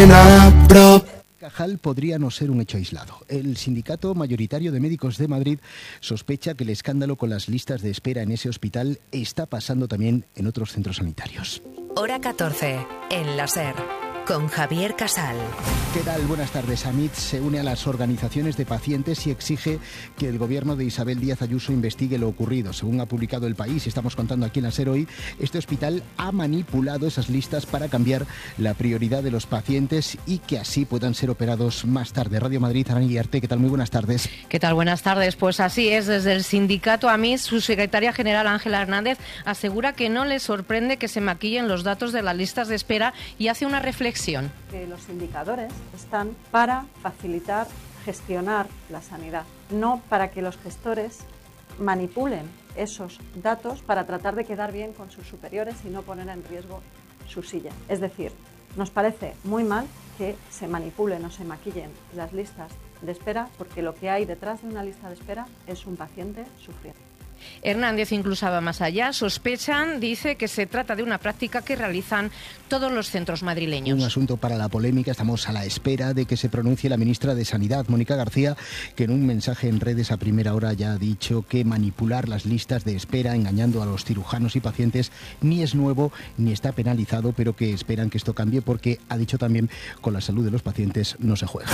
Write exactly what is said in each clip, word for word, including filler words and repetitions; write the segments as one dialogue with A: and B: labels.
A: Cajal podría no ser un hecho aislado. El sindicato mayoritario de médicos de Madrid sospecha que el escándalo con las listas de espera en ese hospital está pasando también en otros centros sanitarios.
B: Hora catorce, en la SER, con Javier Casal.
A: ¿Qué tal? Buenas tardes. AMIT se une a las organizaciones de pacientes y exige que el gobierno de Isabel Díaz Ayuso investigue lo ocurrido. Según ha publicado El País, estamos contando aquí en la SER hoy, este hospital ha manipulado esas listas para cambiar la prioridad de los pacientes y que así puedan ser operados más tarde. Radio Madrid, Arán Guillarte, ¿qué tal? Muy buenas tardes.
C: ¿Qué tal? Buenas tardes. Pues así es, desde el sindicato AMIT, su secretaria general Ángela Hernández asegura que no le sorprende que se maquillen los datos de las listas de espera y hace una reflexión.
D: Que los indicadores están para facilitar, gestionar la sanidad, no para que los gestores manipulen esos datos para tratar de quedar bien con sus superiores y no poner en riesgo su silla. Es decir, nos parece muy mal que se manipulen o se maquillen las listas de espera, porque lo que hay detrás de una lista de espera es un paciente sufriendo.
C: Hernández incluso va más allá. Sospechan, dice, que se trata de una práctica que realizan todos los centros madrileños.
A: Un asunto para la polémica. Estamos a la espera de que se pronuncie la ministra de Sanidad, Mónica García, que en un mensaje en redes a primera hora ya ha dicho que manipular las listas de espera engañando a los cirujanos y pacientes ni es nuevo ni está penalizado, pero que esperan que esto cambie porque, ha dicho también, con la salud de los pacientes no se juega.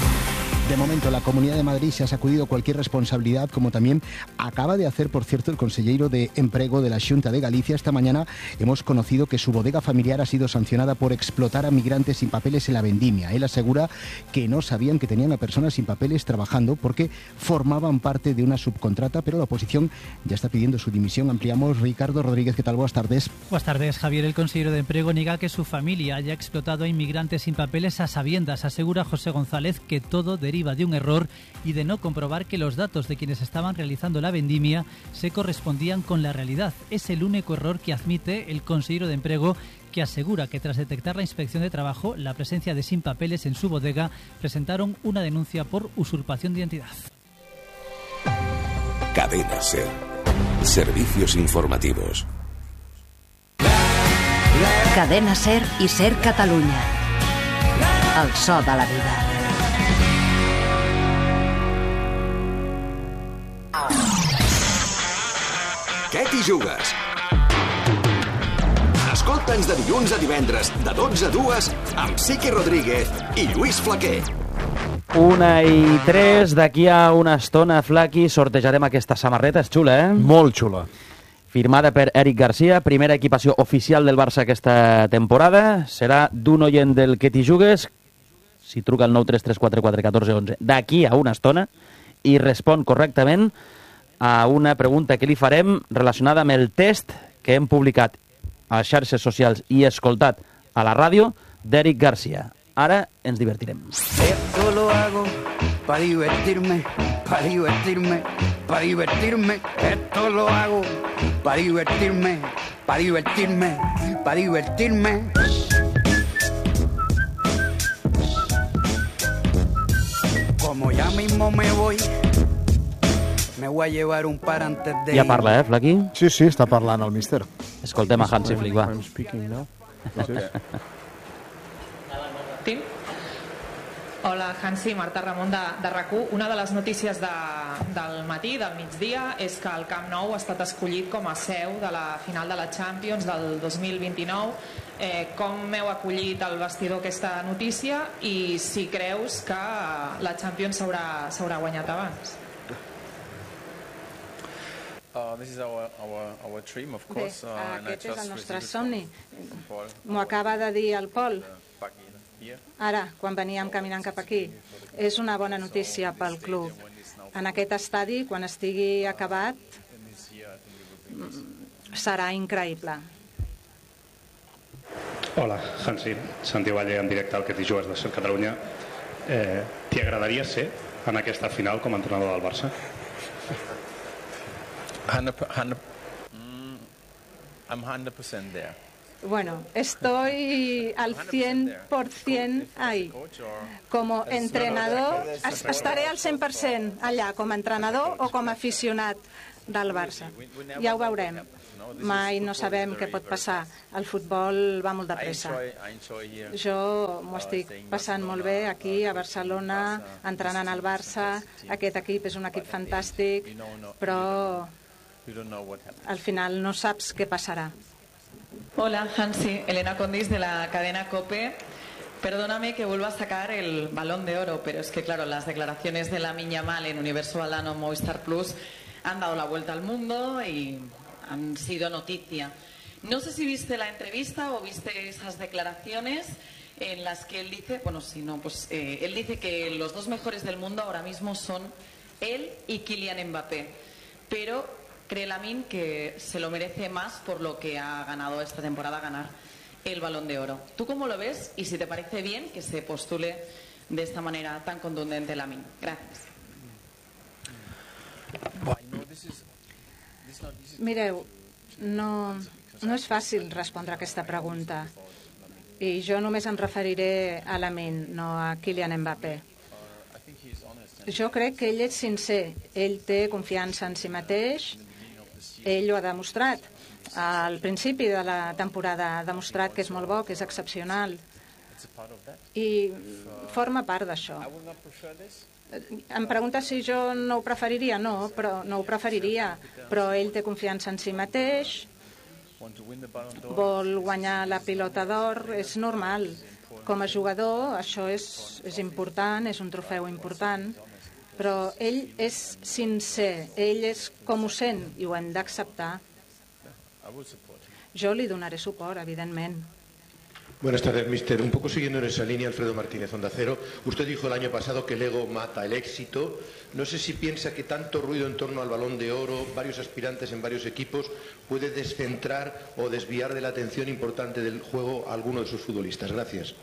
A: De momento, la Comunidad de Madrid se ha sacudido cualquier responsabilidad, como también acaba de hacer, por cierto, el consellero de Emprego de la Xunta de Galicia. Esta mañana hemos conocido que su bodega familiar ha sido sancionada por explotar a migrantes sin papeles en la vendimia. Él asegura que no sabían que tenían a personas sin papeles trabajando porque formaban parte de una subcontrata, pero la oposición ya está pidiendo su dimisión. Ampliamos. Ricardo Rodríguez, ¿qué tal? Buenas tardes.
E: Buenas tardes, Javier. El consejero de Emprego niega que su familia haya explotado a inmigrantes sin papeles a sabiendas. Asegura José González que todo deriva de un error y de no comprobar que los datos de quienes estaban realizando la vendimia se correspondían con la realidad. Es el único error que admite el consejero de Emprego, que asegura que tras detectar la Inspección de Trabajo la presencia de sin papeles en su bodega, presentaron una denuncia por usurpación de identidad.
F: Cadena SER. Servicios informativos.
B: Cadena SER i SER Catalunya. El so de la vida.
F: Què t'hi jugues? Escolta'ns de dilluns a divendres, de dotze a dues, amb Siqui Rodríguez i Lluís Flaquer.
G: Una i tres, d'aquí a una estona, Flaqui, sortejarem aquesta samarreta. És xula, eh?
H: Molt xula.
G: Firmada per Eric Garcia, primera equipació oficial del Barça aquesta temporada. Serà d'un oient del Que t'hi jugues, si truca al nou tres tres quatre quatre un quatre un u, d'aquí a una estona, i respon correctament a una pregunta que li farem relacionada amb el test que hem publicat a les xarxes socials i escoltat a la ràdio d'Eric Garcia. Ara ens divertirem.
I: Esto lo hago para divertirme, para divertirme, para divertirme. Esto lo hago para divertirme, para divertirme, para divertirme. Como ya mismo me voy, me voy a llevar un par antes de...
G: Ja parla, eh, Flaqui?
H: Sí, sí, està parlant el míster.
G: Escoltem a Hansi Flick, va.
H: I'm speaking now.
J: Sí? Hola, Hansi, Marta Ramon de, de RAC u. Una de les notícies de, del matí, del migdia, és que el Camp Nou ha estat escollit com a seu de la final de la Champions del dos mil vint-i-nou. Eh, com heu acollit al vestidor aquesta notícia i si creus que la Champions s'haurà guanyat abans?
K: Uh, this is our, our, our dream, of course.
D: Bé,
K: uh,
D: aquest és el nostre somni. M'ho acaba de dir el Pol ara, quan veníem caminant cap aquí. És una bona notícia pel club. En aquest estadi, quan estigui acabat, serà increïble.
L: Hola, Hansi. Santi Valle en directe al Que t'hi jugues de SER Catalunya. Eh, T'hi agradaria ser en aquesta final com a entrenador del Barça?
K: one hundred, mm, I'm one hundred percent there.
D: Bueno, estoy al cien por ciento ahí. Como entrenador, estaré al cent per cent allà, com a entrenador o com a aficionat.
M: del Barça. Ja ho veurem. Mai no sabem què pot passar. El futbol va molt de pressa. Jo m'ho estic passant molt bé aquí a Barcelona, entrenant al Barça. Aquest equip és un equip fantàstic, però al final no saps què passarà.
J: Hola, Hansi. Elena Condis, de la cadena COPE. Perdóname que vuelva a sacar el Balón de Oro, pero es que, claro, las declaraciones de Lamine Yamal en Universo Valdano Movistar Plus han dado la vuelta al mundo y han sido noticia. No sé si viste la entrevista o viste esas declaraciones en las que él dice, bueno, si no, pues eh, él dice que los dos mejores del mundo ahora mismo son él y Kylian Mbappé, pero cree Lamine que se lo merece más por lo que ha ganado esta temporada, ganar el Balón de Oro. ¿Tú cómo lo ves y si te parece bien que se postule de esta manera tan contundente Lamine? Gracias.
M: Mireu, no, no és fàcil respondre a aquesta pregunta i jo només em referiré a Lamine, no a Kylian Mbappé. Jo crec que ell és sincer, ell té confiança en si mateix, ell ho ha demostrat. Al principi de la temporada ha demostrat que és molt bo, que és excepcional i forma part d'això. Em pregunta si jo no ho preferiria? No, però no ho preferiria, però ell té confiança en si mateix, vol guanyar la pilota d'or, és normal. Com a jugador això és, és important, és un trofeu important, però ell és sincer, ell és com ho sent i ho hem d'acceptar. Yo le donaré suport, evidentemente.
N: Buenas tardes, mister. Un poco siguiendo en esa línea, Alfredo Martínez, Onda Cero. Usted dijo el año pasado que el ego mata el éxito. No sé si piensa que tanto ruido en torno al Balón de Oro, varios aspirantes en varios equipos, puede descentrar o desviar de la atención importante del juego a alguno de sus futbolistas. Gracias.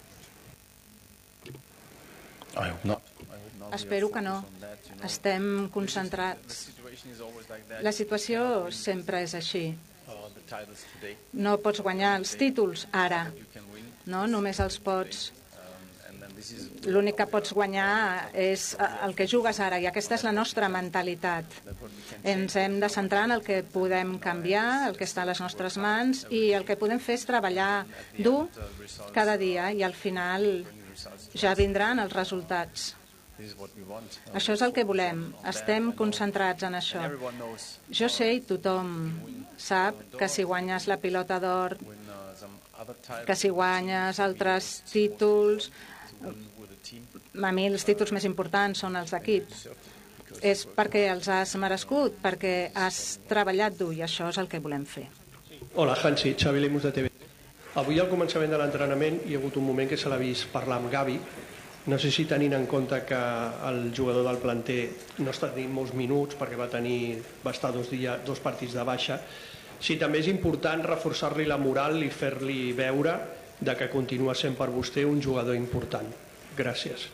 M: No. Espero que no. Estem concentrats. La situació sempre és així. No pots guanyar els títols ara, no? Només els pots... L'únic que pots guanyar és el que jugues ara, i aquesta és la nostra mentalitat. Ens hem de centrar en el que podem canviar, el que està a les nostres mans, i el que podem fer és treballar dur cada dia, i al final ja vindran els resultats. Això és el que volem. Estem concentrats en això. Jo sé i tothom sap que si guanyes la pilota d'or, que si guanyes altres títols, a mi els títols més importants són els d'equip. És perquè els has merescut, perquè has treballat dur, i això és el que volem fer.
O: Hola, Hansi, Xavi Lemus de T V. Avui al començament de l'entrenament hi ha hagut un moment que se l'ha vist parlar amb Gavi. No sé si tenint en compte que el jugador del planter no està tenint molts minuts perquè va tenir va estar dos, dies, dos partits de baixa, si també és important reforçar-li la moral i fer-li veure de que continua sent per vostè un jugador important. Gràcies.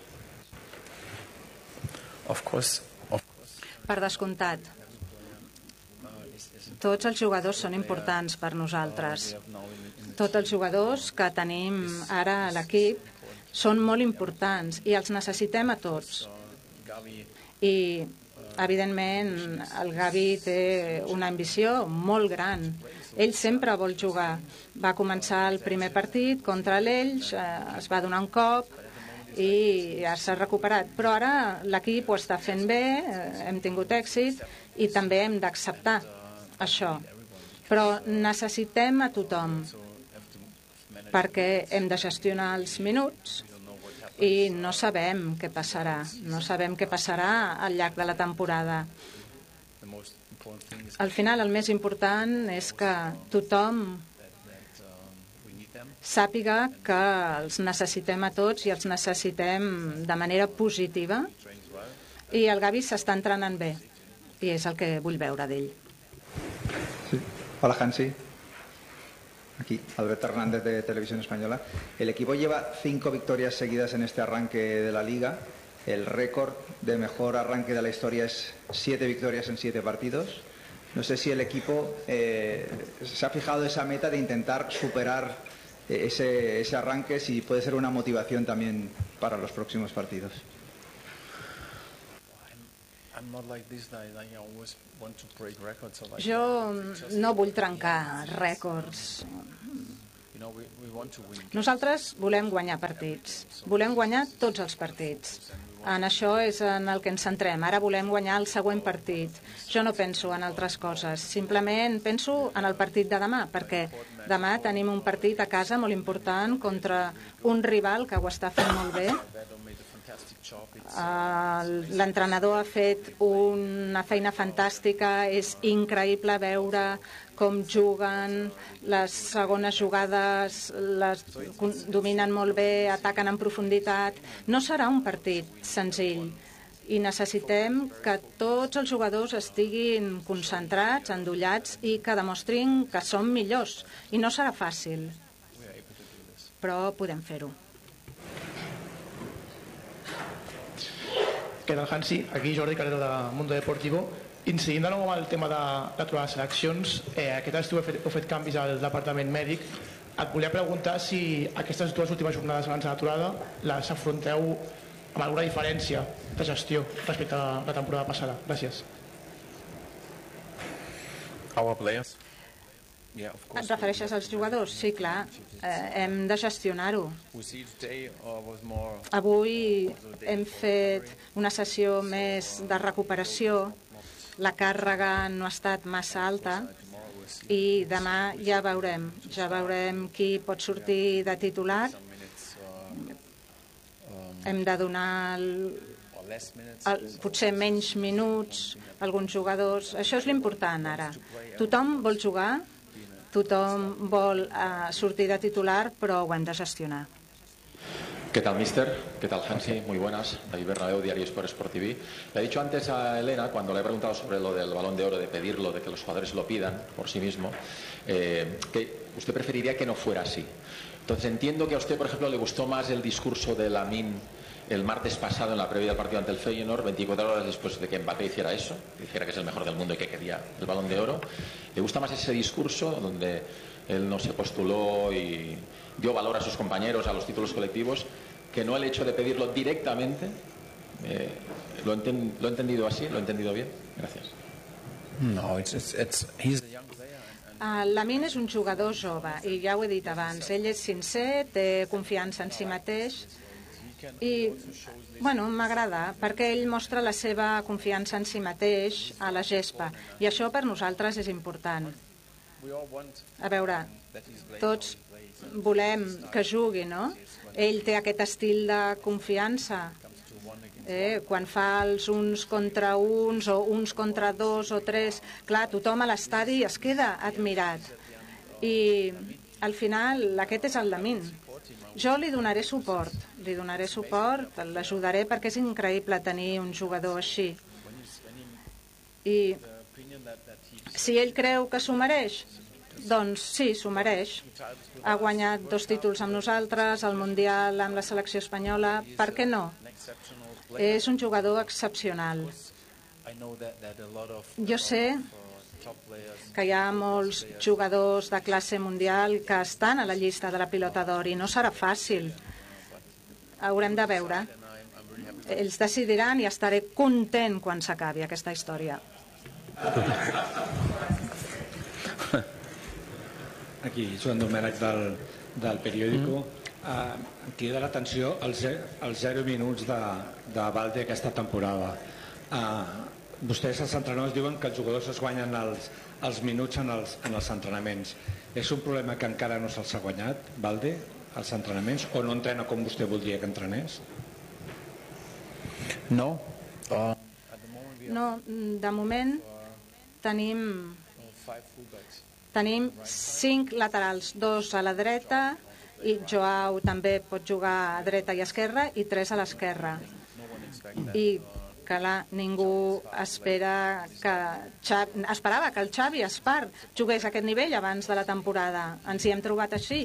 K: Of course. Of course.
M: Per descomptat. Tots els jugadors són importants per nosaltres. Tots els jugadors que tenim ara a l'equip són molt importants i els necessitem a tots. I, evidentment, el Gavi té una ambició molt gran. Ell sempre vol jugar. Va començar el primer partit contra l'Elx, es va donar un cop i ja s'ha recuperat. Però ara l'equip ho està fent bé, hem tingut èxit i també hem d'acceptar això. Però necessitem a tothom, perquè hem de gestionar els minuts i no sabem què passarà. No sabem què passarà al llarg de la temporada. Al final, el més important és que tothom sàpiga que els necessitem a tots i els necessitem de manera positiva, i el Gavi s'està entrenant bé i és el que vull veure d'ell.
P: Sí. Hola, Hansi. Aquí, Alberto Hernández de Televisión Española. El equipo lleva cinco victorias seguidas en este arranque de la Liga. El récord de mejor arranque de la historia es siete victorias en siete partidos. No sé si el equipo eh, se ha fijado esa meta de intentar superar ese, ese arranque, si puede ser una motivación también para los próximos partidos.
M: Jo no vull trencar rècords. Nosaltres volem guanyar partits. Volem guanyar tots els partits. En això és en el que ens centrem. Ara volem guanyar el següent partit. Jo no penso en altres coses. Simplement penso en el partit de demà, perquè demà tenim un partit a casa molt important contra un rival que ho està fent molt bé. L'entrenador ha fet una feina fantàstica. És increïble veure com juguen, les segones jugades les dominen molt bé, ataquen en profunditat. No serà un partit senzill i necessitem que tots els jugadors estiguin concentrats, endollats i que demostrin que són millors. I no serà fàcil, però podem fer-ho.
Q: Què tal, Hansi? Aquí Jordi Carrero de Mundo Deportivo. Incidint de nou amb el tema de d'aturar les seleccions, eh, aquest estiu heu fet, heu fet canvis al departament mèdic. Et volia preguntar si aquestes dues últimes jornades abans de l'aturada les afronteu amb alguna diferència de gestió respecte a la temporada passada. Gràcies.
K: Our players. Yeah, of course.
M: Et refereixes als jugadors? Sí, clar. Eh, hem de gestionar-ho. Avui hem fet una sessió més de recuperació. La càrrega no ha estat massa alta i demà ja veurem. Ja veurem qui pot sortir de titular. Hem de donar el, el, potser menys minuts a alguns jugadors. Això és l'important ara. Tothom vol jugar, tothom vol uh, sortir de titular, però ho hem de gestionar.
R: ¿Qué tal, mister? ¿Qué tal, Hansi? Muy buenas. David Bernabéu, Diario Sport Sport T V. Le he dicho antes a Elena, cuando le he preguntado sobre lo del Balón de Oro, de pedirlo, de que los jugadores lo pidan por sí mismo, eh, que usted preferiría que no fuera así. Entonces entiendo que a usted, por ejemplo, le gustó más el discurso de Lamine el martes pasado en la previa del partido ante el Feyenoord, veinticuatro horas después de que Mbappé hiciera eso, dijera que es el mejor del mundo y que quería el Balón de Oro. ¿Le gusta más ese discurso donde él no se postuló y dio valor a sus compañeros, a los títulos colectivos, que no el hecho de pedirlo directamente? Eh, ¿lo, enten, ¿Lo he entendido así? ¿Lo he entendido bien? Gracias.
K: No, it's, it's, it's, he's the young player.
M: Uh, Lamine és un jugador jove i ja ho he dit abans, ell és sincer, té confiança en si mateix i bueno, m'agrada perquè ell mostra la seva confiança en si mateix a la gespa i això per nosaltres és important. A veure, tots volem que jugui, no? Ell té aquest estil de confiança. Eh, quan fa els uns contra uns o uns contra dos o tres, clar, tothom a l'estadi es queda admirat. I al final aquest és el Lamine. Jo li donaré suport, li donaré suport, l'ajudaré perquè és increïble tenir un jugador així. I si ell creu que s'ho mereix, doncs sí, s'ho mereix. Ha guanyat dos títols amb nosaltres, el Mundial amb la selecció espanyola, per què no? És un jugador excepcional. Jo sé que hi ha molts jugadors de classe mundial que estan a la llista de la pilota d'or i no serà fàcil. Haurem de veure. Ells decidiran i estaré content quan s'acabi aquesta història.
S: Aquí, Joan Domènech del, del periòdico. Uh, em crida l'atenció els, els zero minuts de, de Valde aquesta temporada. Uh, vostès, els entrenadors, diuen que els jugadors es guanyen els, els minuts en els, en els entrenaments. És un problema que encara no se'ls ha guanyat, Valde, els entrenaments, o no entrena com vostè voldria que entrenés?
K: No. Uh...
M: No, de moment tenim tenim cinc laterals, dos a la dreta i Joao també pot jugar a dreta i esquerra i tres a l'esquerra. I clar, ningú espera que Xavi, esperava que el Xavi Espar jugués a aquest nivell abans de la temporada. Ens hi hem trobat així.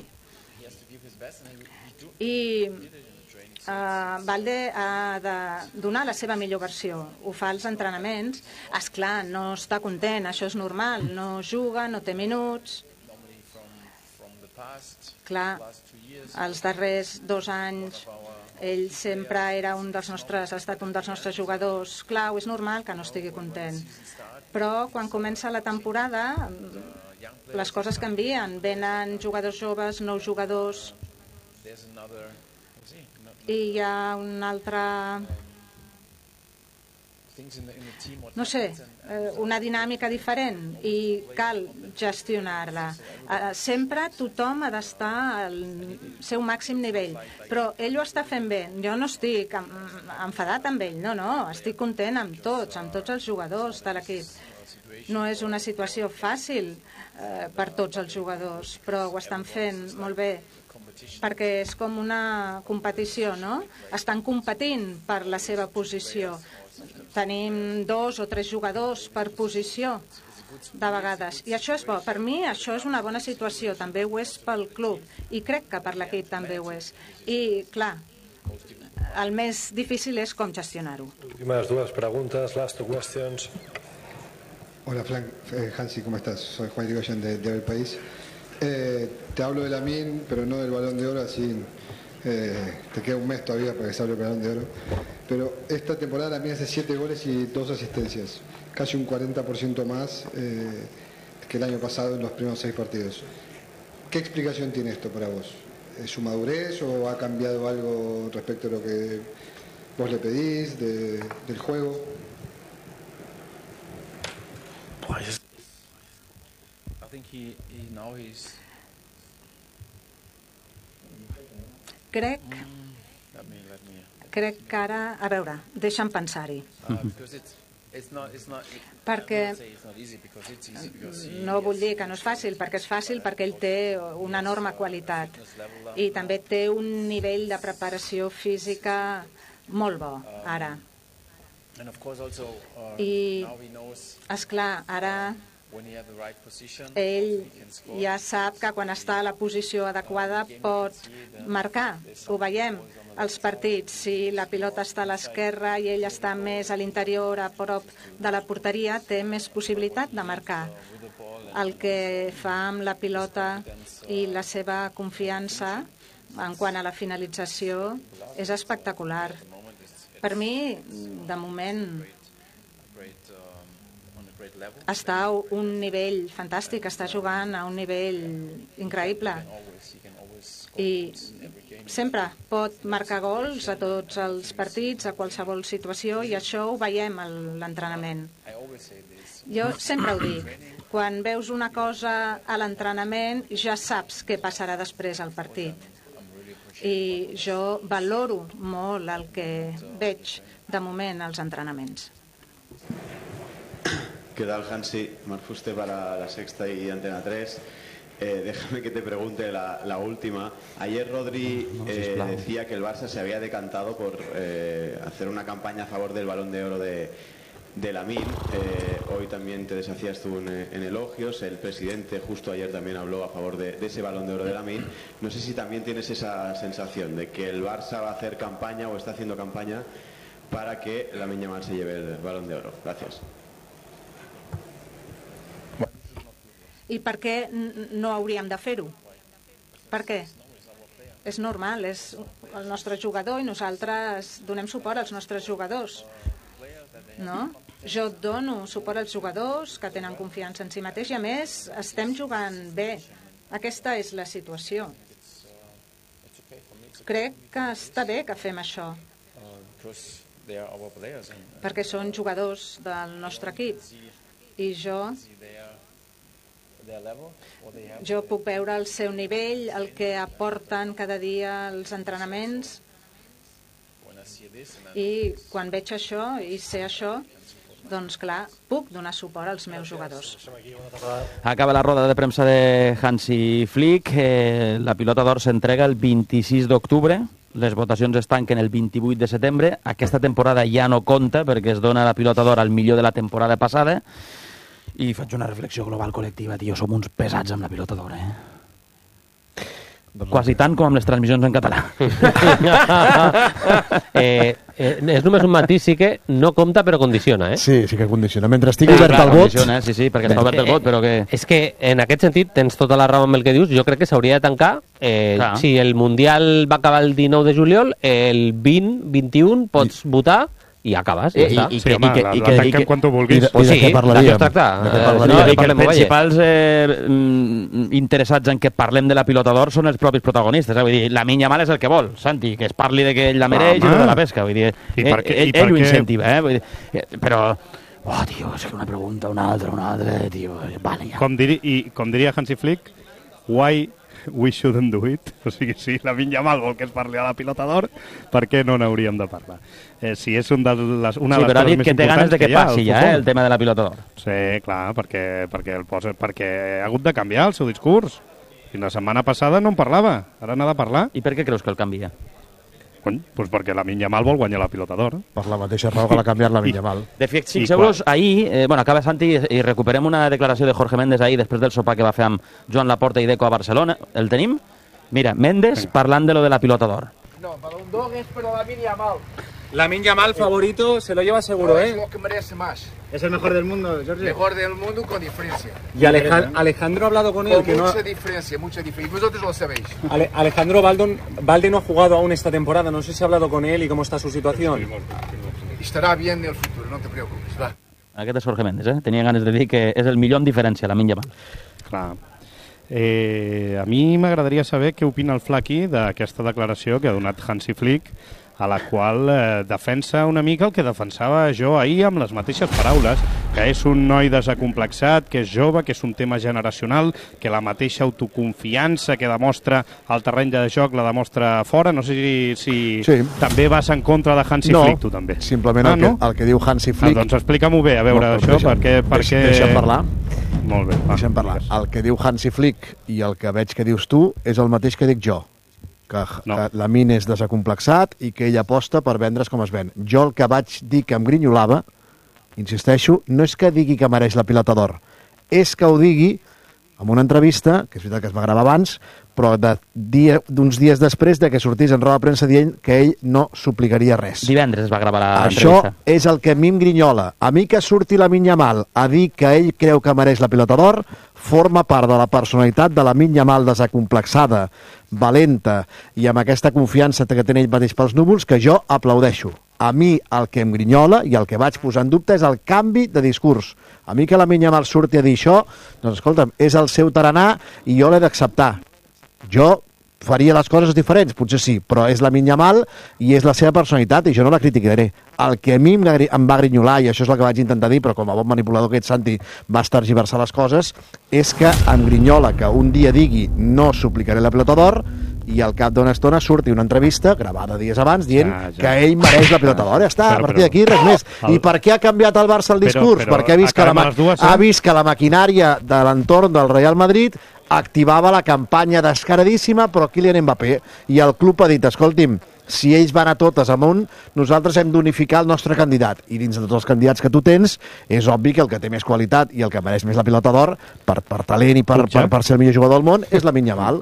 M: I uh, Valde ha de donar la seva millor versió. Ho fa als entrenaments. Esclar, no està content, això és normal. No juga, no té minuts. Clar, els darrers dos anys ell sempre era un dels nostres, ha estat un dels nostres jugadors clau, és normal que no estigui content. Però quan comença la temporada les coses canvien, venen jugadors joves, nous jugadors, i hi ha una altra... no sé, una dinàmica diferent i cal gestionar-la. Sempre tothom ha d'estar al seu màxim nivell, però ell ho està fent bé. Jo no estic enfadat amb ell, no, no, estic content amb tots, amb tots els jugadors de l'equip. No és una situació fàcil per tots els jugadors, però ho estan fent molt bé, perquè és com una competició, no? Estan competint per la seva posició. Tenim dos o tres jugadors per posició de vegades, i això és bo. Per mi això és una bona situació, també ho és pel club, i crec que per l'equip també ho és. I, clar, el més difícil és com gestionar-ho.
T: Últimas dues preguntes, last two questions.
U: Hola, Frank. Eh, Hansi, ¿cómo estás? Soy Juan Irigoyen de, de El País. Eh, te hablo de Lamine, pero no del Balón de Oro, así eh, te queda un mes todavía para que se hable del Balón de Oro. Pero esta temporada Lamine hace siete goles y dos asistencias, casi un cuarenta por ciento más eh, que el año pasado en los primeros seis partidos. ¿Qué explicación tiene esto para vos? ¿Es su madurez o ha cambiado algo respecto a lo que vos le pedís de, del juego?
K: Pues, I think he, he now he's
M: crec
K: let me, let me,
M: crec que ara, a veure, deixa'm pensar-hi.
K: uh, because it's, it's not, it's not,
M: perquè
K: I won't say it's not easy because it's easy because he
M: no vull dir que no és fàcil, perquè és fàcil perquè ell té una enorme qualitat i també té un nivell de preparació física molt bo, ara.
K: and of course also uh,
M: I,
K: now he knows
M: esclar, ara
K: when he had the right position
M: ell
K: he can score.
M: ja sap que quan està a la posició adequada pot marcar. Ho veiem als partits. Si la pilota està a l'esquerra i ell està més a l'interior, a prop de la porteria, té més possibilitat de marcar. El que fa amb la pilota i la seva confiança en quant a la finalització és espectacular. Per mi, de moment, està a un nivell fantàstic, està jugant a un nivell increïble i sempre pot marcar gols a tots els partits, a qualsevol situació, i això ho veiem a l'entrenament. Jo sempre ho dic, quan veus una cosa a l'entrenament ja saps què passarà després al partit, i jo valoro molt el que veig de moment als entrenaments.
V: ¿Qué tal, Hansi? Marc Fuster para La Sexta y Antena tres. Eh, déjame que te pregunte la, la última. Ayer Rodri eh, decía que el Barça se había decantado por eh, hacer una campaña a favor del Balón de Oro de, de Lamine. Eh, hoy también te deshacías tú en, en elogios. El presidente justo ayer también habló a favor de, de ese Balón de Oro de Lamine. No sé si también tienes esa sensación de que el Barça va a hacer campaña o está haciendo campaña para que Lamine Yamal se lleve el Balón de Oro. Gracias.
M: I per què no hauríem de fer-ho? Per què? És normal, és el nostre jugador i nosaltres donem suport als nostres jugadors. No? Jo dono suport als jugadors que tenen confiança en si mateix i, a més, estem jugant bé. Aquesta és la situació. Crec que està bé que fem això, perquè són jugadors del nostre equip i jo Jo puc veure el seu nivell, el que aporten cada dia els entrenaments, i quan veig això i sé això, doncs clar, puc donar suport als meus jugadors.
G: Acaba la roda de premsa de Hansi Flick. Eh, la pilota d'or s'entrega el vint-i-sis d'octubre. Les votacions es tanquen el vint-i-vuit de setembre. Aquesta temporada ja no compta perquè es dona la pilota d'or al millor de la temporada passada. I faig una reflexió global col·lectiva, tio, som uns pesats amb la pilota d'or, eh? Quasi tant com amb les transmissions en català.
A: eh, eh, és només un matís, sí que no compta però condiciona, eh?
H: Sí, sí que condiciona. Mentre estigui obert el vot...
G: Sí, sí, perquè està obert el vot, però que...
A: És que en aquest sentit tens tota la raó amb el que dius. Jo crec que s'hauria de tancar. Eh, si el Mundial va acabar el dinou de juliol, el vint, vint-i-un pots I... votar i acabes, ja està.
C: Sí, home, la, la tanquem quan tu vulguis.
H: I de, i de què parlaríem?
A: De què
G: no, I que els principals eh, interessats en que parlem de la pilota d'or són els propis protagonistes. Eh? Vull dir, Lamine Yamal és el que vol, Santi, que es parli de que ell la mereix i de la pesca. Vull dir,
C: I
G: ell,
C: què,
G: ell,
C: i
G: ell ho
C: què...
G: incentiva, eh? Vull dir, però... Oh, tio, és que una pregunta, una altra, una altra, tio... Vale, ja.
C: Com, diri, i, com diria Hansi Flick, why we shouldn't do it? O sigui, si Lamine Yamal vol que es parli a la pilota d'or, per què no n'hauríem de parlar? Eh, si és un de les, una
G: sí,
C: de les
G: però ha dit
C: coses
G: que
C: més
G: té ganes de que passi ja, eh, el tema de la pilota d'or.
C: Sí, clar, perquè, perquè, el posa, perquè ha hagut de canviar el seu discurs. I la setmana passada no en parlava, ara n'ha de parlar.
G: I per què creus que el canvia?
C: Cony, doncs perquè Lamine Yamal vol guanyar la pilota d'or.
H: Per la mateixa raó que l'ha canviat Lamine Yamal.
G: De fixeu euros, ahir, eh, bueno, acaba Santi i recuperem una declaració de Jorge Méndez ahir després del sopar que va fer amb Joan Laporta i Deco a Barcelona. El tenim? Mira, Méndez parlant de lo de la pilota d'or.
W: No, Balón d'Or es para Lamine Yamal.
X: Lamine Yamal favorito, se lo lleva seguro,
W: no,
X: ¿eh?
W: Es lo que merece más.
X: Es el mejor del mundo, Jorge.
W: Mejor del mundo con diferencia.
X: Y Alejandro, Alejandro ha hablado con él.
W: Con
X: que
W: mucha
X: no...
W: diferencia, mucha diferencia. Vosotros lo sabéis.
X: Ale, Alejandro Baldon, Balde no ha jugado aún esta temporada. No sé si ha hablado con él y cómo está su situación.
W: Estará bien en el futuro, no te preocupes. Va.
G: Aquest és Jorge Méndez, eh? Tenia ganes de dir que és el millor en diferència, Lamine Yamal.
C: Clar. Eh, a mi m'agradaria saber què opina el Flaqui d'aquesta declaració que ha donat Hansi Flick, a la qual eh, defensa una mica el que defensava jo ahir amb les mateixes paraules, que és un noi desacomplexat, que és jove, que és un tema generacional, que la mateixa autoconfiança que demostra al terreny de joc la demostra fora. No sé si, si sí. també vas en contra de Hansi
H: no,
C: Flick, tu també.
H: Simplement
C: ah,
H: el, que,
C: no?
H: el que diu Hansi Flick...
C: Ah, doncs explica-m'ho bé, a veure, no, això, deixa, perquè... perquè...
H: Deixa'm parlar.
C: Molt bé. Va,
H: deixa'm parlar. El que diu Hansi Flick i el que veig que dius tu és el mateix que dic jo. Que, no. que Lamine és desacomplexat i que ell aposta per vendre's com es ven. Jo el que vaig dir que em grinyolava, insisteixo, no és que digui que mereix la pilota d'or, és que ho digui en una entrevista, que és veritat que es va gravar abans, però d'uns dia, dies després de que sortís en roda de premsa dient que ell no suplicaria res.
G: Divendres es va gravar l'entrevista.
H: Això és el que a mi em grinyola. A mi que surti Lamine Yamal a dir que ell creu que mereix la pilota d'or forma part de la personalitat de Lamine Yamal desacomplexada, valenta i amb aquesta confiança que té ell mateix pels núvols que jo aplaudeixo. A mi el que em grinyola i el que vaig posar en dubte és el canvi de discurs. A mi que Lamine Yamal surti a dir això, doncs escolta'm, és el seu tarannà i jo l'he d'acceptar. Jo faria les coses diferents, potser sí, però és Lamine Yamal i és la seva personalitat i jo no la criticaré. El que a mi em va grinyolar, i això és el que vaig intentar dir, però com a bon manipulador que ets, Santi, va tergiversar les coses, és que em grinyola que un dia digui no suplicaré la pilota d'or i al cap d'una estona surti una entrevista gravada dies abans dient ja, ja. que ell mereix la pilota d'or. Ja està, però, a partir d'aquí res més. El... I per què ha canviat el Barça el discurs? Però, però, Perquè ha vist, que la, ma... dues, eh? ha vist que la maquinària de l'entorn del Real Madrid activava la campanya descaradíssima, però Kylian Mbappé, i el club ha dit, escolti'm, si ells van a totes amunt, nosaltres hem d'unificar el nostre candidat. I dins de tots els candidats que tu tens, és obvi que el que té més qualitat i el que mereix més la pilota d'or, per, per talent i per, per, per ser el millor jugador del món, és Lamine Yamal.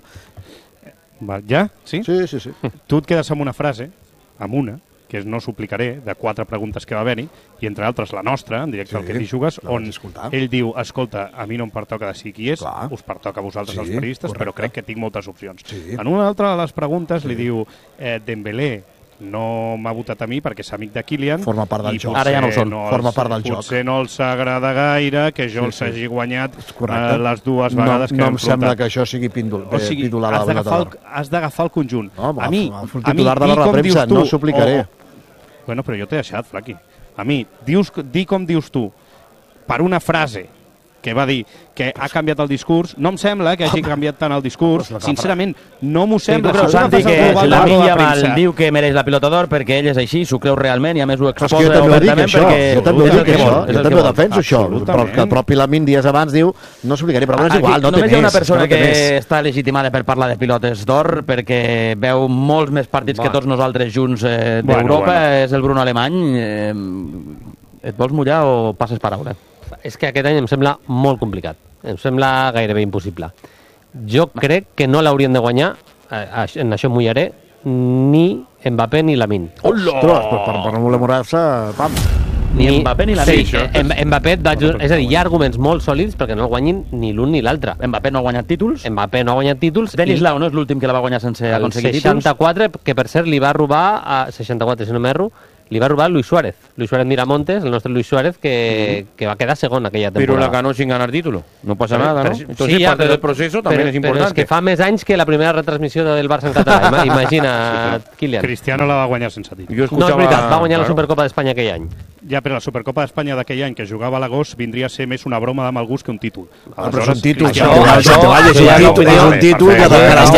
C: Ja? Sí?
H: Sí, sí, sí.
C: Tu et quedes amb una frase, amb una, que és no suplicaré, de quatre preguntes que va haver-hi, i entre altres la nostra, en directe sí, al que t'hi jugues, on ell diu, escolta, a mi no em pertoca decidir qui és, clar. Us pertoca a vosaltres sí, els periodistes, correcte. Però crec que tinc moltes opcions. Sí. En una altra de les preguntes sí. li diu, eh, Dembélé no m'ha votat a mi perquè és amic de Kylian.
H: Forma part del joc.
G: Ara ja no ho són,
C: no
H: forma
C: els,
H: part del joc.
C: Potser no els agrada gaire que jo sí, els hagi guanyat eh, les dues vegades
H: no,
C: que
H: no em sembla que això sigui píndol, o sigui, titular
C: has d'agafar el, has d'agafar el conjunt.
H: No,
C: a mi,
H: el titular de la roda de premsa, no suplicaré.
C: O, bueno, però jo t'he deixat, Flaqui. A mi, dius, di com dius tu, per una frase que va dir que ha canviat el discurs, no em sembla que hagi canviat tant el discurs, sincerament, no m'ho sembla.
G: Però Santi, que Lamine Yamal diu que mereix la pilota d'or perquè ell és així, s'ho creu realment i a més ho exposa obertament perquè...
H: Jo també ho dic això, jo també ho defenso això, però el propi Lamine dies abans diu no suplicaré, però és igual, no té més.
G: Només hi ha una persona que està legitimada per parlar de pilotes d'or perquè veu molts més partits que tots nosaltres junts d'Europa, és el Bruno Alemany. Et vols mullar o passes paraula?
A: És que aquest any em sembla molt complicat. Em sembla gairebé impossible. Jo crec que no l'haurien de guanyar en això mullaré, ni Mbappé ni Lamine.
H: Ostres, però per, per no voler morar-se, pam.
G: Ni Mbappé ni Lamine.
A: Sí, eh, Mbappé, és a dir, hi ha arguments molt sòlids perquè no el guanyin ni l'un ni l'altre.
G: Mbappé no ha guanyat títols.
A: Mbappé no ha guanyat títols.
G: Denis Lau no és l'últim que la va guanyar sense aconseguir títols.
A: El seixanta-quatre, que per cert li va robar a seixanta-quatre, si no m'erro, li va robar Luis Suárez. Luis Suárez Miramontes, el nostre Luis Suárez, que, mm. que va quedar segon aquella temporada.
B: Pero la ganó sin ganar título. No pasa pero, nada, ¿no?
A: Pero,
B: Entonces,
A: sí, ya,
B: parte
A: pero,
B: del proceso también
A: pero,
B: es importante.
A: Però és que fa més anys que la primera retransmissió del Barça en català. Imagina, Kylian.
C: Cristiano la va guanyar sense títol.
A: No, és veritat, va guanyar claro. la Supercopa d'Espanya aquell any.
C: Ja, però la Supercopa d'Espanya d'aquell any, que jugava a l'agost, vindria a ser més una broma de mal gust que un títol.
H: Ah, però és un títol.
C: Això,
H: això, això, és un títol que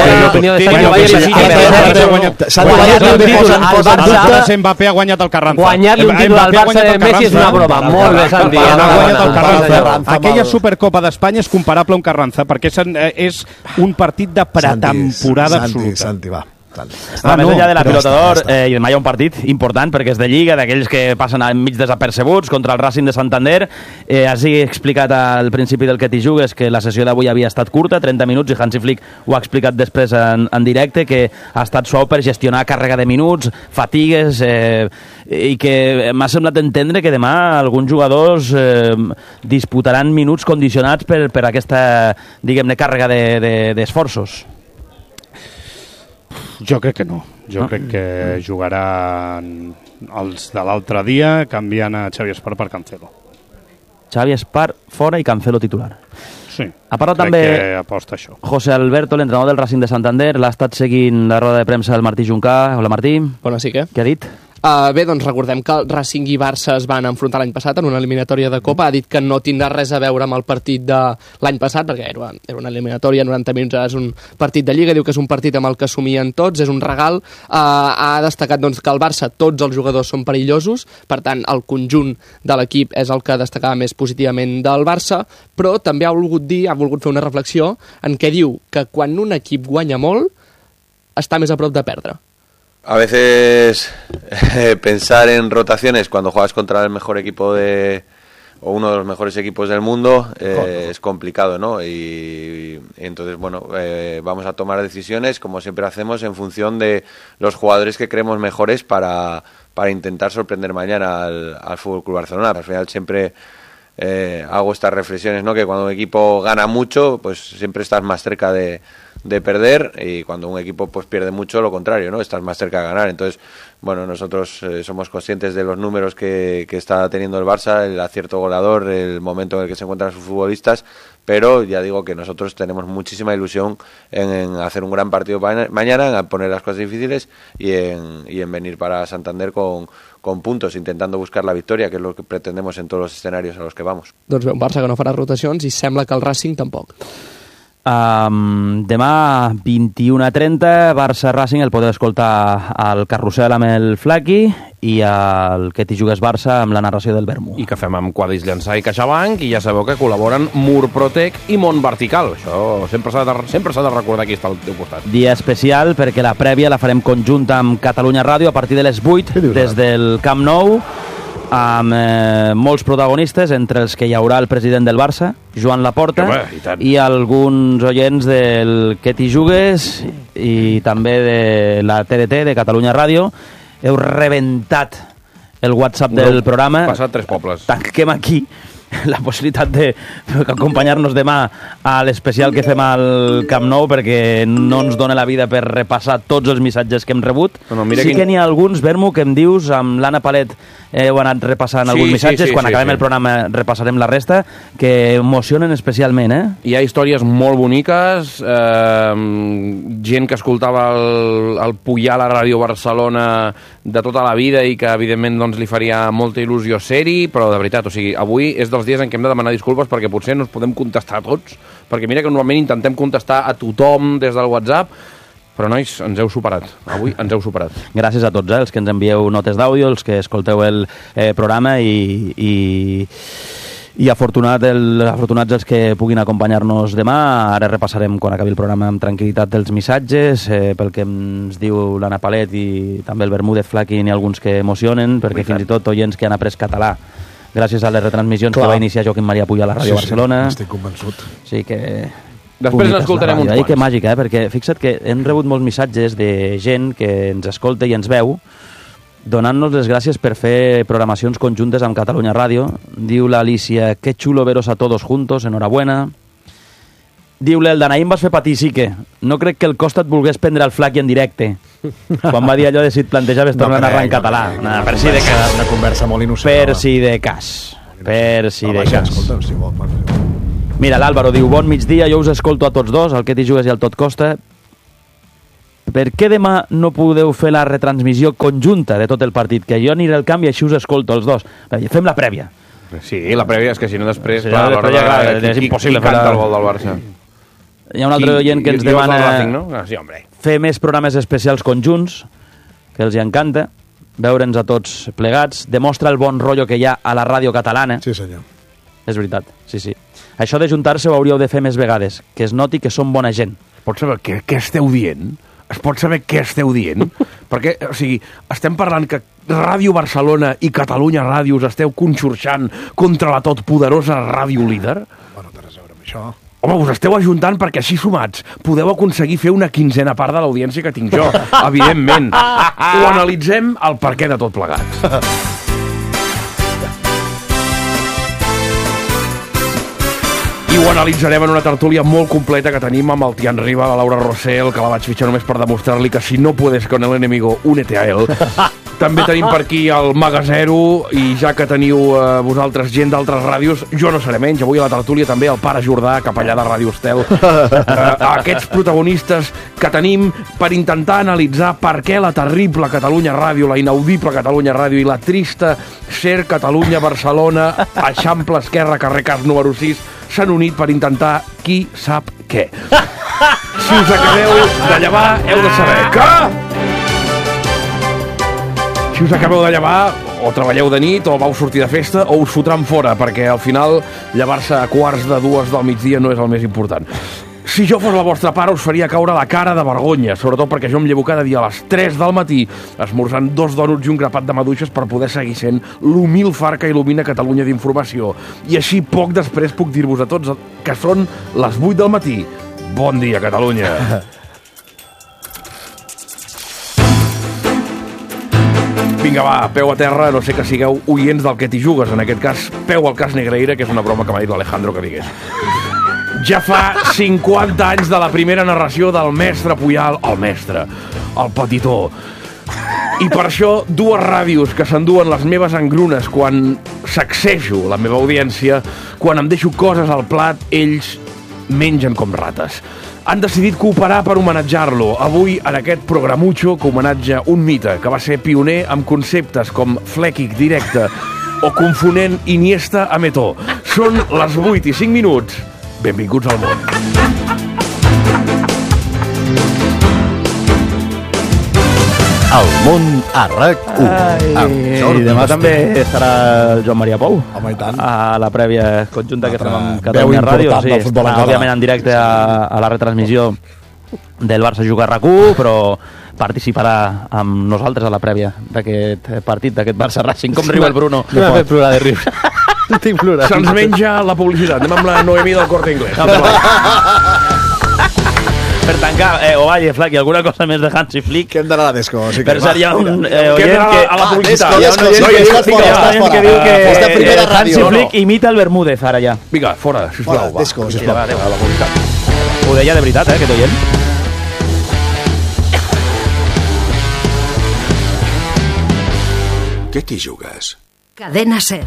C: de Mbappé ha guanyat el Carranza.
A: Guanyar-li un títol al Barça de Messi és una broma. Molt bé, Santi.
C: Ha guanyat el Carranza. Aquella Supercopa d'Espanya és comparable a un Carranza, perquè és un partit de pretemporada absoluta.
H: Santi, va.
G: Ah, més enllà de la pilota d'or, eh, i demà hi ha un partit important perquè és de Lliga, d'aquells que passen enmig desapercebuts contra el Racing de Santander. Eh, has explicat al principi del que t'hi jugues que la sessió d'avui havia estat curta, trenta minuts, i Hansi Flick ho ha explicat després en, en directe, que ha estat suau per gestionar càrrega de minuts, fatigues, eh, i que m'ha semblat entendre que demà alguns jugadors eh, disputaran minuts condicionats per, per aquesta, diguem-ne, càrrega d'esforços. De, de,
C: Jo crec que no. Jo no. crec que jugaran els de l'altre dia canviant a Xavi Espart per Cancelo.
G: Xavi Espart fora i Cancelo titular.
C: Sí,
G: ha parlat
C: crec
G: també
C: que aposta això.
G: José Alberto, l'entrenador del Racing de Santander, l'ha estat seguint la roda de premsa del Martí Juncà. Hola, Martí.
E: Bona, sí que.
G: Què ha dit?
E: Uh, bé, doncs recordem que Racing i Barça es van enfrontar l'any passat en una eliminatòria de Copa. Ha dit que no tindrà res a veure amb el partit de l'any passat, perquè era, era una eliminatòria, noranta minuts, és un partit de Lliga, diu que és un partit amb el que assumien tots, és un regal. Uh, ha destacat doncs, que el Barça, tots els jugadors són perillosos, per tant, el conjunt de l'equip és el que destacava més positivament del Barça, però també ha volgut dir, ha volgut fer una reflexió en què diu que quan un equip guanya molt, està més a prop de perdre.
F: A veces eh, pensar en rotaciones cuando juegas contra el mejor equipo de o uno de los mejores equipos del mundo eh, es complicado, ¿no? Y, y entonces, bueno, eh, vamos a tomar decisiones como siempre hacemos en función de los jugadores que creemos mejores para, para intentar sorprender mañana al, al F C Barcelona. Al final siempre eh, hago estas reflexiones, ¿no? Que cuando un equipo gana mucho, pues siempre estás más cerca de de perder, y cuando un equipo pues pierde mucho, lo contrario, ¿no? Estás más cerca de ganar. Entonces, bueno, nosotros eh, somos conscientes de los números que, que está teniendo el Barça, el acierto goleador, el momento en el que se encuentran sus futbolistas, pero ya digo que nosotros tenemos muchísima ilusión en, en hacer un gran partido mañana, en poner las cosas difíciles y en, y en venir para Santander con, con puntos, intentando buscar la victoria, que es lo que pretendemos en todos los escenarios a los que vamos.
E: Doncs bé, un Barça que no farà rotacions i sembla que el Racing tampoc.
G: Um, demà vint-i-una trenta, Barça-Racing, el podeu escoltar al Carrusel amb el Flaqui i al Que t'hi jugues Barça amb la narració del Vermú.
B: I que fem amb Quadris Llançà i CaixaBank, i ja sabeu que col·laboren Murprotec i Mont Vertical. Això sempre s'ha de, sempre s'ha de recordar qui està al teu costat.
G: Dia especial perquè la prèvia la farem conjunta amb Catalunya Ràdio a partir de les vuit des del Camp Nou, amb eh, molts protagonistes, entre els que hi haurà el president del Barça, Joan Laporta,
B: Home, i,
G: i alguns oients del Que t'hi jugues i també de la T D T, de Catalunya Ràdio. Heu rebentat el WhatsApp
B: no,
G: del programa.
B: Passat tres pobles.
G: Tanquem aquí la possibilitat d'acompanyar-nos demà a l'especial que fem al Camp Nou, perquè no ens dona la vida per repassar tots els missatges que hem rebut.
B: No, no, mira
G: sí
B: quin...
G: que n'hi ha alguns, Vermo, que em dius, amb l'Anna Palet eh, heu anat repassant
B: sí,
G: alguns missatges,
B: sí, sí,
G: quan
B: sí,
G: acabem
B: sí.
G: el programa repassarem la resta, que emocionen especialment, eh?
B: Hi ha històries molt boniques, eh, gent que escoltava el, el Puyà a la Ràdio Barcelona de tota la vida i que evidentment doncs, li faria molta il·lusió ser-hi, però de veritat, o sigui, avui és dels dies en què hem de demanar disculpes perquè potser no ens podem contestar a tots, perquè mira que normalment intentem contestar a tothom des del WhatsApp, però nois, ens heu superat. Avui ens heu superat.
G: Gràcies a tots, eh, els que ens envieu notes d'àudio, els que escolteu el eh, programa i... i... I afortunat el, afortunats els que puguin acompanyar-nos demà. Ara repassarem, quan acabi el programa, amb tranquil·litat els missatges, eh, pel que ens diu l'Anna Palet i també el Bermúdez Flaqui, n'hi ha alguns que emocionen, perquè fins i tot oients que han après català gràcies a les retransmissions Clar. que va iniciar Joaquim Maria Puig a la Ràdio
H: sí,
G: Barcelona.
H: Sí, estic convençut.
G: Sí que
B: Després n'escoltarem uns
G: quants. Que màgica, eh? Perquè fixa't que hem rebut molts missatges de gent que ens escolta i ens veu donant-nos les gràcies per fer programacions conjuntes amb Catalunya Ràdio. Diu l'Alicia, qué chulo veros a todos juntos, enhorabuena. Diu l'El, d'Anaïm vas fer patir, sí que. No crec que el Costa et volgués prendre el Flaky en directe. Quan va dir allò de si et plantejaves tornar a narrar en català. No, per si de cas.
D: Una conversa molt innocent.
G: Per si de cas. Per si de cas. Mira, l'Àlvaro diu, bon migdia, jo us escolto a tots dos, el que t'hi jugues i el Tot Costa. Per què demà no podeu fer la retransmissió conjunta de tot el partit? Que jo aniré al camp i així us escolto els dos. Fem la prèvia.
B: Sí, la prèvia és que si no després...
G: Sí, clar, després ja, clar, de, és impossible
B: fer el gol del Barça.
G: Hi ha un altre oient que ens demana
B: Racing, no? Ah, sí, hombre.
G: fer més programes especials conjunts, que els hi encanta, veure'ns a tots plegats, demostra el bon rotllo que hi ha a la ràdio catalana.
D: Sí, senyor.
G: És veritat, sí, sí. Això de juntar-se ho hauríeu de fer més vegades, que es noti que som bona gent.
B: Pots saber què, què esteu dient? Es pot saber què esteu dient? Perquè, o sigui, estem parlant que Ràdio Barcelona i Catalunya Ràdio us esteu conxorxant contra la totpoderosa Ràdio Líder?
D: Bueno, té res a veure amb això.
B: Home, us esteu ajuntant perquè així sumats podeu aconseguir fer una quinzena part de l'audiència que tinc jo, evidentment. Ho analitzem al perquè de tot plegat. I ho analitzarem en una tertúlia molt completa que tenim amb el Tian Riba, la Laura Rossell, que la vaig fitxar només per demostrar-li que si no puedes con el enemigo, únete a él. També tenim per aquí el Magazero, i ja que teniu eh, vosaltres gent d'altres ràdios, jo no seré menys. Avui a la tertúlia també el pare Jordà, capellà de Ràdio Estel. Eh, aquests protagonistes que tenim per intentar analitzar per què la terrible Catalunya Ràdio, la inaudible Catalunya Ràdio i la trista Ser Catalunya Barcelona, Eixample Esquerra, carrer Cas número sis, s'han unit per intentar qui sap què. Si us acabeu de llevar, heu de saber que... Si us acabeu de llevar, o treballeu de nit, o vau sortir de festa, o us fotran fora, perquè al final llevar-se a quarts de dues del migdia no és el més important. Si jo fos la vostra pare us faria caure la cara de vergonya, sobretot perquè jo em llevo cada dia a les tres del matí esmorzant dos dònuts i un grapat de maduixes per poder seguir sent l'humil far que il·lumina Catalunya d'informació. I així poc després puc dir-vos a tots que són les vuit del matí. Bon dia, Catalunya! Vinga, va, peu a terra, no sé que sigueu oients del que t'hi jugues. En aquest cas, peu al cas Negreira, que és una broma que m'ha dit l'Alejandro que digués. Ja fa cinquanta anys de la primera narració del mestre Puyal, el mestre, el petitó. I per això, dues ràdios que s'enduen les meves engrunes quan sacsejo la meva audiència, quan em deixo coses al plat, ells mengen com rates. Han decidit cooperar per homenatjar-lo. Avui, en aquest programutxo, que homenatja un mite que va ser pioner amb conceptes com flèquic directe o confonent Iniesta amb Eto'o. Són les vuit i cinc minuts. Benvinguts al món.
D: El món a RAC u.
G: I demà també estarà el Joan Maria Pou.
D: Home, i tant.
G: A la prèvia conjunta que fem amb Catalunya Ràdio. Sí, estarà, òbviament, en directe a, a la retransmissió del Barça Juga RAC u, però participarà amb nosaltres a la prèvia d'aquest partit, d'aquest Barça Racing. Com riu el Bruno?
A: No m'ha fet plorar de riure. Estic plorant.
B: Se'ns menja la publicitat. Anem amb la Noemí del Corte Inglés.
G: Per tancar, eh, Ovalle, Flaky, alguna cosa més de Hansi Flick?
D: Que hem d'anar a Desco. Sí
G: per ser, hi ha un eh, oient que...
B: a la publicitat.
G: Hi ha un oient que diu que Hansi Flick imita el Bermúdez, ara ja.
B: Vinga, fora, sisplau.
D: Desco, sisplau.
G: Ho deia de veritat, eh, aquest oient.
I: Què t'hi jugues?
J: Cadena Ser.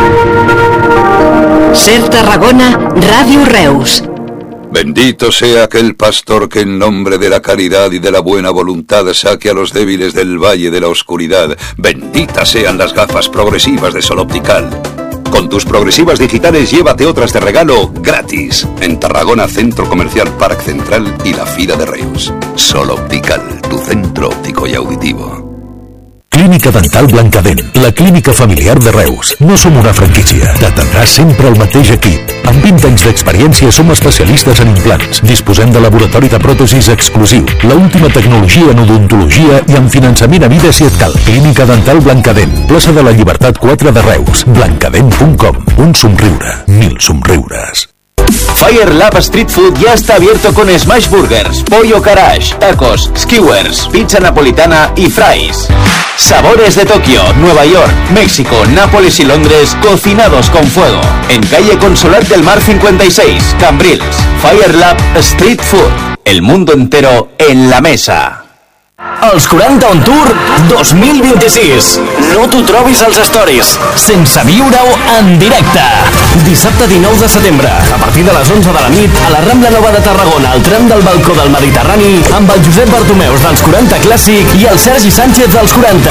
J: Ser Tarragona, Radio Reus.
I: Bendito sea aquel pastor que en nombre de la caridad y de la buena voluntad saque a los débiles del valle de la oscuridad. Benditas sean las gafas progresivas de Sol Optical. Con tus progresivas digitales llévate otras de regalo gratis. En Tarragona, Centro Comercial Parc Central y la Fira de Reus. Sol Optical, tu centro óptico y auditivo.
L: Clínica Dental Blancadent, la clínica familiar de Reus. No som una franquícia. T'atendrà sempre el mateix equip. Amb vint anys d'experiència som especialistes en implants. Disposem de laboratori de pròtesis exclusiu, la última tecnologia en odontologia i amb finançament a vida si et cal. Clínica Dental Blancadent, plaça de la Llibertat quatre de Reus. blancadent punt com. Un somriure, mil somriures.
N: Fire Lab Street Food ya está abierto con Smash Burgers, Pollo Garage, tacos, skewers, pizza napolitana y fries. Sabores de Tokio, Nueva York, México, Nápoles y Londres cocinados con fuego. En calle Consolat del Mar cincuenta y seis, Cambrils. Fire Lab Street Food. El mundo entero en la mesa.
O: Els quaranta On Tour dos mil vint-i-sis. No t'ho trobis als stories, sense viure-ho en directe. Dissabte dinou de setembre, a partir de les onze de la nit, a la Rambla Nova de Tarragona, al tram del balcó del Mediterrani, amb el Josep Bartomeus dels quaranta Clàssic i el Sergi Sánchez dels quaranta.